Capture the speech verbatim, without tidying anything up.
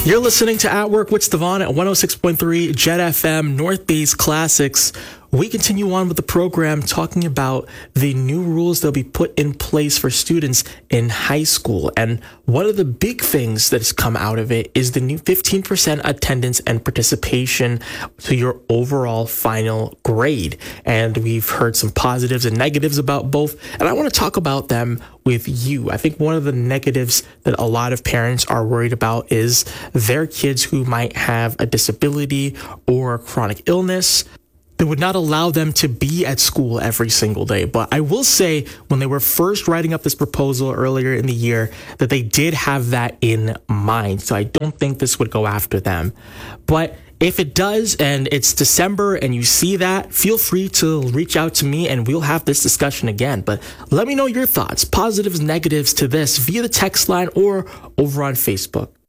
You're listening to At Work with Stevon at one oh six point three Jet F M, North Bay's Classics. We continue on with the program talking about the new rules that will be put in place for students in high school. And one of the big things that has come out of it is the new fifteen percent attendance and participation to your overall final grade. And we've heard some positives and negatives about both. And I want to talk about them with you. I think one of the negatives that a lot of parents are worried about is their kids who might have a disability or a chronic illness that would not allow them to be at school every single day. But I will say, when they were first writing up this proposal earlier in the year, that they did have that in mind. So I don't think this would go after them. But if it does, and it's December and you see that, feel free to reach out to me and we'll have this discussion again. But let me know your thoughts, positives, negatives to this via the text line or over on Facebook.